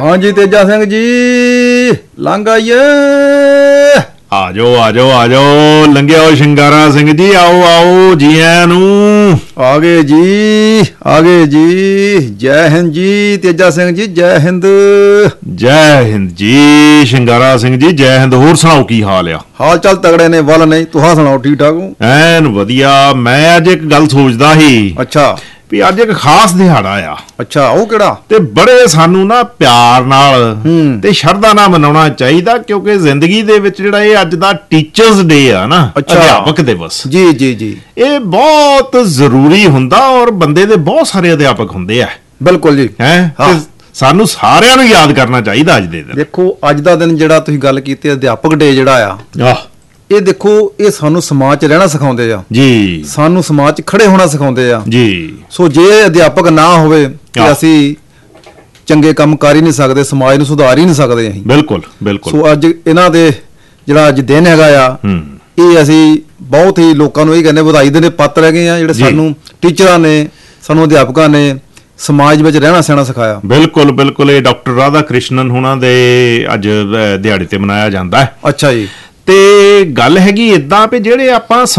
हाँ जी तेजा सिंह जी लंघ आइए। आ जाओ लंघे आओ शिंगारा सिंह जी, आओ आओ जी आया नू। आगे जी जय हिंद जी तेजा सिंह जी जय हिंद। जय हिंद जी शिंगारा सिंह जी जय हिंद। होर सुनाओ की हाल आ? हाल चाल तगड़े ने वल नहीं, तुहां सुनाओ ठीक ठाक हो? ਐਨ ਵਧੀਆ। मैं अज एक गल सोचदा ही अच्छा ਵੀ ਅੱਜ ਇੱਕ ਖਾਸ ਦਿਹਾੜਾ ਆ अच्छा ਉਹ ਕਿਹੜਾ? ਤੇ ਬੜੇ ਸਾਨੂੰ ਨਾ ਪਿਆਰ ਨਾਲ ਤੇ ਸ਼ਰਧਾ ਨਾਲ ਮਨਾਉਣਾ ਚਾਹੀਦਾ, ਕਿਉਂਕਿ ਜ਼ਿੰਦਗੀ ਦੇ ਵਿੱਚ ਜਿਹੜਾ ਇਹ ਅੱਜ ਦਾ ਟੀਚਰਸ ਡੇ ਆ ਨਾ, ਅਧਿਆਪਕ ਦਿਵਸ, ਜੀ ਜੀ ਜੀ ਇਹ ਬਹੁਤ ਜ਼ਰੂਰੀ ਹੁੰਦਾ ਔਰ ਬੰਦੇ ਦੇ ਬਹੁਤ ਸਾਰੇ ਅਧਿਆਪਕ ਹੁੰਦੇ ਆ। ਬਿਲਕੁਲ ਜੀ ਹੈ ਹਾਂ। ਸਾਨੂੰ ਸਾਰਿਆਂ ਨੂੰ ਯਾਦ ਕਰਨਾ ਚਾਹੀਦਾ ਅੱਜ ਦੇ ਦਿਨ। ਦੇਖੋ ਅੱਜ ਦਾ ਦਿਨ ਜਿਹੜਾ ਤੁਸੀਂ ਗੱਲ ਕੀਤੀ ਅਧਿਆਪਕ ਡੇ ਜਿਹੜਾ ਆ, ਆਹ ਇਹ ਦੇਖੋ ਇਹ ਸਾਨੂੰ ਸਮਾਜ 'ਚ ਰਹਿਣਾ ਸਿਖਾਉਂਦੇ ਆ ਜੀ, ਸਾਨੂੰ ਸਮਾਜ 'ਚ ਖੜੇ ਹੋਣਾ ਸਿਖਾਉਂਦੇ ਆ ਜੀ। ਸੋ ਜੇ ਅਧਿਆਪਕ ਨਾ ਹੋਵੇ ਤੇ ਅਸੀਂ ਚੰਗੇ ਕੰਮ ਕਰ ਹੀ ਨਹੀਂ ਸਕਦੇ, ਸਮਾਜ ਨੂੰ ਸੁਧਾਰ ਹੀ ਨਹੀਂ ਸਕਦੇ ਅਸੀਂ। ਬਿਲਕੁਲ ਬਿਲਕੁਲ। ਸੋ ਅੱਜ ਇਹਨਾਂ ਦੇ ਜਿਹੜਾ ਅੱਜ ਦਿਨ ਹੈਗਾ ਆ, ਇਹ ਅਸੀਂ ਬਹੁਤ ਹੀ ਲੋਕਾਂ ਨੂੰ ਇਹ ਕਹਿੰਦੇ ਵਧਾਈ ਦੇ ਪਾਤਰ ਹੈਗੇ ਆ, ਜਿਹੜੇ ਸਾਨੂੰ ਟੀਚਰਾਂ ਨੇ, ਸਾਨੂੰ ਅਧਿਆਪਕਾਂ ਨੇ ਸਮਾਜ ਵਿੱਚ ਰਹਿਣਾ ਸਹਿਣਾ ਸਿਖਾਇਆ। ਬਿਲਕੁਲ ਬਿਲਕੁਲ। ਇਹ ਡਾਕਟਰ ਰਾਧਾ ਕ੍ਰਿਸ਼ਨਨ ਹੁਣਾਂ ਦੇ ਅੱਜ ਦਿਹਾੜੇ ਤੇ ਮਨਾਇਆ ਜਾਂਦਾ ਹੈ। ਅੱਛਾ ਜੀ। ਤੇ ਗੱਲ ਹੈਗੀ ਇਦਾਂ ਵੀ ਜਿਹੜੇ ਆਪਾਂ